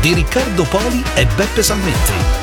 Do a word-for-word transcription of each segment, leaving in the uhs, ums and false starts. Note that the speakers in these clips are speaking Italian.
di Riccardo Poli e Beppe Salmetti.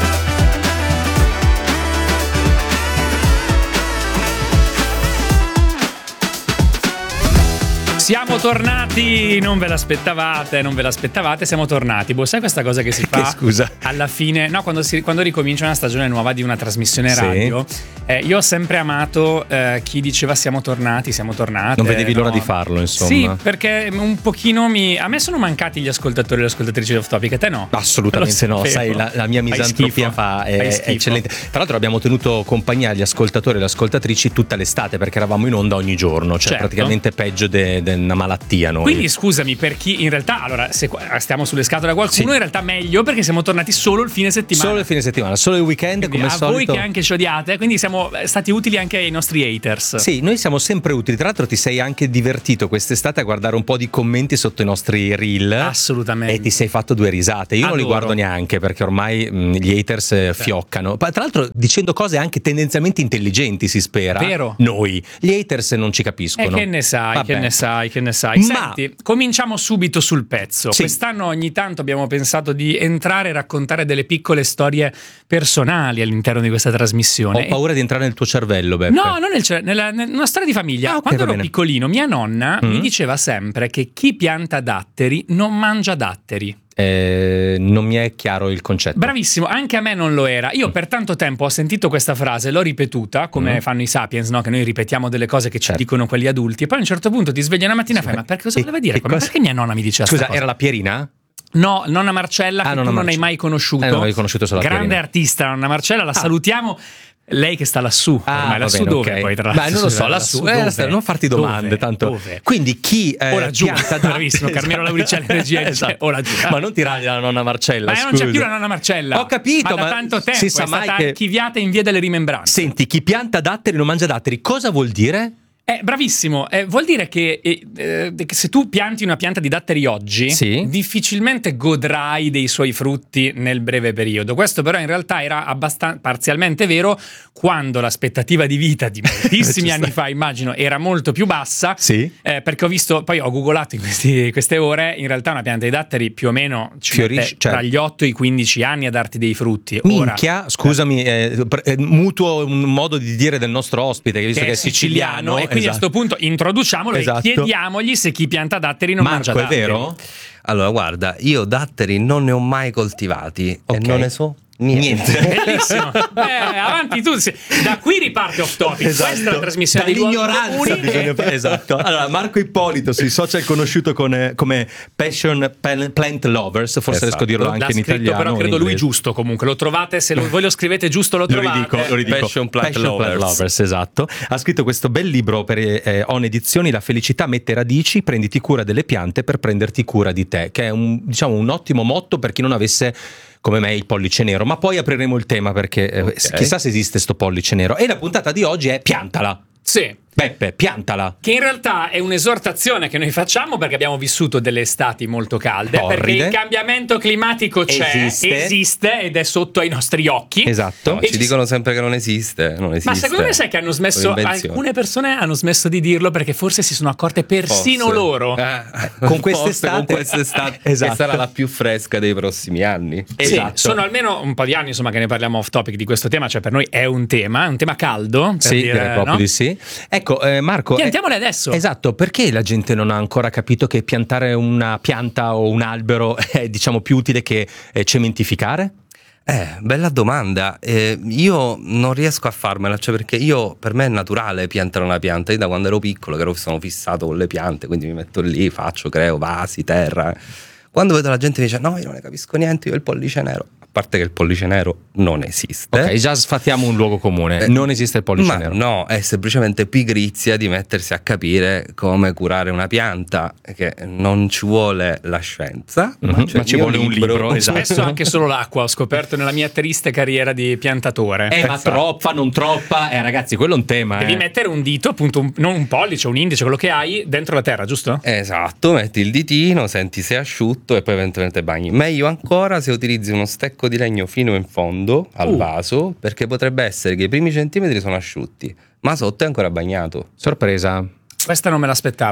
Siamo tornati, non ve l'aspettavate, non ve l'aspettavate, siamo tornati. Boh, sai questa cosa che si fa? Che scusa? Alla fine, no, quando, si, quando ricomincia una stagione nuova di una trasmissione radio, sì. eh, io ho sempre amato eh, chi diceva siamo tornati, siamo tornati. Non vedevi l'ora no. di farlo, insomma. Sì, perché un pochino mi... A me sono mancati gli ascoltatori e le ascoltatrici di Off Topic, a te no? Assolutamente no, sai, la, la mia misantropia fa è, è eccellente. Tra l'altro abbiamo tenuto compagnia agli ascoltatori e le ascoltatrici tutta l'estate, perché eravamo in onda ogni giorno, cioè certo. praticamente peggio di de, una malattia noi. Quindi scusami, per chi in realtà, allora se stiamo sulle scatole a qualcuno, sì. in realtà meglio, perché siamo tornati solo il fine settimana. Solo il fine settimana, solo il weekend, quindi come a solito. Voi che anche ci odiate, quindi siamo stati utili anche ai nostri haters. Sì, noi siamo sempre utili. Tra l'altro ti sei anche divertito quest'estate a guardare un po' di commenti sotto i nostri reel. Assolutamente. E ti sei fatto due risate. Io Adoro. non li guardo neanche, perché ormai mh, gli haters eh, fioccano. Tra l'altro dicendo cose anche tendenzialmente intelligenti, si spera. Vero. Noi. Gli haters non ci capiscono. E che ne sai, Vabbè. che ne sai, che ne sai. Ma Senti, cominciamo subito sul pezzo. Sì. Quest'anno ogni tanto abbiamo pensato di entrare e raccontare delle piccole storie personali all'interno di questa trasmissione. Ho paura di entrare nel tuo cervello, Beppe. No, non nel cer- nella, nella una storia di famiglia. Ah, okay, Quando ero bene. piccolino, mia nonna mm. mi diceva sempre che chi pianta datteri non mangia datteri. Eh, non mi è chiaro il concetto. Bravissimo, anche a me non lo era. Io per tanto tempo ho sentito questa frase, l'ho ripetuta, come mm. fanno i Sapiens, no? Che noi ripetiamo delle cose che ci certo. dicono quelli adulti, e poi a un certo punto ti svegli una mattina e fai, ma per cosa voleva dire? Come, perché mia nonna mi diceva Scusa, sta cosa? era la Pierina? No, nonna Marcella, ah, che nonna tu non Marce- hai mai conosciuto. Eh, non hai conosciuto solo la Grande Pierina. artista, nonna Marcella, la ah. salutiamo. Lei che sta lassù, ah, ormai lassù bene, dove okay. poi tra l'altro? Beh, non lo so, lassù, lassù eh, non farti domande, dove? tanto. Dove? Quindi chi eh, o laggiù, pianta bravissimo, Carmelo Lauricelli regia esatto. o laggiù. Ma non tirare la nonna Marcella, ma scusa. non c'è più la nonna Marcella. Ho capito, ma da ma tanto tempo si sa è stata mai che... archiviata in via delle Rimembranze. Senti, chi pianta datteri non mangia datteri, cosa vuol dire? Eh, bravissimo, eh, vuol dire che, eh, eh, che se tu pianti una pianta di datteri oggi, sì. difficilmente godrai dei suoi frutti nel breve periodo. Questo però in realtà era abbastanza parzialmente vero quando l'aspettativa di vita di moltissimi anni fa, immagino, era molto più bassa, sì. eh, perché ho visto, poi ho googolato in questi, queste ore, in realtà una pianta di datteri più o meno ci Fiorisce, mette tra cioè... gli otto e i quindici anni a darti dei frutti. Minchia, Ora, scusami, eh, eh, mutuo un modo di dire del nostro ospite, che visto che, che è siciliano, e quindi esatto. a questo punto introduciamolo esatto. e chiediamogli se chi pianta datteri non Marco, mangia datteri. è vero? Allora guarda, io datteri non ne ho mai coltivati, okay. e non ne so niente. Niente. Bellissimo. Eh, avanti tu. Da qui riparte Off Topic. Esatto. Questa è la trasmissione di dall'ignoranza bisogna fare. Esatto. Allora, Marco Ippolito sui social conosciuto con, come Passion Plant Lovers, forse esatto. riesco a dirlo anche L'ha in scritto, italiano. però credo lui giusto comunque. Lo trovate, se lo, voi lo scrivete giusto lo trovate. Lo ridico, lo ridico. Passion Plant, Passion Lovers. Plant Lovers, esatto. Ha scritto questo bel libro per eh, On Edizioni, La felicità mette radici, prenditi cura delle piante per prenderti cura di te, che è un, diciamo, un ottimo motto per chi non avesse come me il pollice nero, ma poi apriremo il tema perché eh, okay. chissà se esiste sto pollice nero. E la puntata di oggi è piantala. Sì. Beppe, piantala. Che in realtà è un'esortazione che noi facciamo perché abbiamo vissuto delle estati molto calde, Torride. perché il cambiamento climatico c'è, Esiste. esiste ed è sotto ai nostri occhi. Esatto. No, E ci ci- dicono sempre che non esiste, non esiste. Ma secondo me sai che hanno smesso, Un'invenzione. alcune persone hanno smesso di dirlo perché forse si sono accorte persino Forse. loro. Eh, Con forse quest'estate- con quest'estate Esatto. che sarà la più fresca dei prossimi anni. Sì, Esatto. sono almeno un po' di anni insomma che ne parliamo off topic di questo tema, cioè per noi è un tema, è un tema caldo, per Sì, dire, direi proprio no? di sì. Ecco, eh, Marco. Piantiamole adesso. Esatto, perché la gente non ha ancora capito che piantare una pianta o un albero è, diciamo, più utile che eh, cementificare? Eh, bella domanda. Eh, io non riesco a farmela, cioè perché io per me è naturale piantare una pianta. Io da quando ero piccolo che ero sono fissato con le piante, quindi mi metto lì, faccio, creo vasi, terra. Quando vedo la gente che dice no, io non ne capisco niente, io ho il pollice nero. A parte che il pollice nero non esiste. Ok, già sfattiamo un luogo comune. Eh, non esiste il pollice ma nero. no, è semplicemente pigrizia di mettersi a capire come curare una pianta, che non ci vuole la scienza, Mm-hmm, ma, ma ci il mio vuole un libro, esatto. Spesso anche solo l'acqua, ho scoperto nella mia triste carriera di piantatore. Eh, ma troppa, non troppa. Eh, ragazzi, quello è un tema. Devi eh. mettere un dito, appunto, un- non un pollice, un indice, quello che hai, dentro la terra, giusto? Esatto, metti il ditino, senti se è asciutto e poi eventualmente bagni. Meglio ancora se utilizzi uno stecco di legno fino in fondo al Uh. vaso, perché potrebbe essere che i primi centimetri sono asciutti, ma sotto è ancora bagnato. Sorpresa. Questa non me l'aspettavo, eh.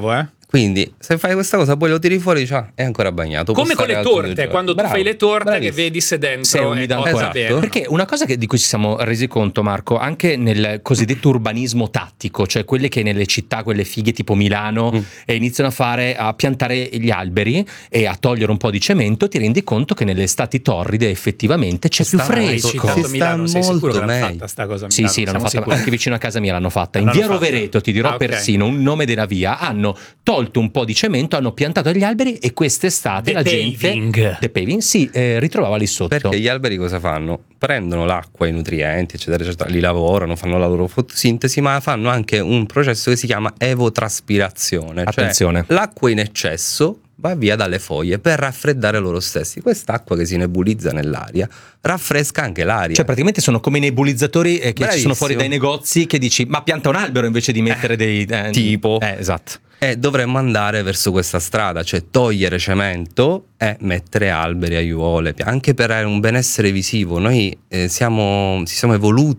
Quindi se fai questa cosa poi lo tiri fuori, dici, ah, è ancora bagnato. Come con le torte, quando tu Bravo, fai le torte bravissimo. che vedi se dentro Se è umida è ancora. cotta bene. Perché una cosa che, di cui ci siamo resi conto, Marco, anche nel cosiddetto urbanismo tattico, cioè quelle che nelle città, quelle fighe tipo Milano, Mm. e iniziano a fare a piantare gli alberi e a togliere un po' di cemento, ti rendi conto che nelle estati torride effettivamente c'è più Sta- Hai fresco. citato Si Milano, sta sei sicuro che molto l'hanno meglio. fatta sta cosa a Sì, Milano? sì, l'hanno Siamo fatta sicuri? anche vicino a casa mia, l'hanno fatta. In L'hanno via fatta? Rovereto, ti dirò Ah, ok. persino un nome della via, hanno tolto un po' di cemento, hanno piantato gli alberi e quest'estate la Depaving. gente The paving, sì, eh, ritrovava lì sotto. Perché gli alberi cosa fanno? Prendono l'acqua, i nutrienti, eccetera, eccetera, li lavorano, fanno la loro fotosintesi, ma fanno anche un processo che si chiama evotraspirazione. Attenzione. Cioè l'acqua in eccesso va via dalle foglie per raffreddare loro stessi. Quest'acqua che si nebulizza nell'aria raffresca anche l'aria. Cioè praticamente sono come i nebulizzatori eh, che ci sono Bravissimo. fuori dai negozi che dici ma pianta un albero invece di mettere dei... eh, tipo. Eh, esatto. E dovremmo andare verso questa strada, cioè togliere cemento e mettere alberi, aiuole, anche per un benessere visivo. Noi eh, siamo, ci siamo evoluti